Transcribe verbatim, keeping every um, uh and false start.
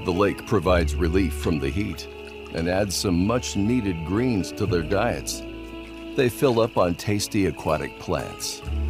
The lake provides relief from the heat and adds some much-needed greens to their diets. They fill up on tasty aquatic plants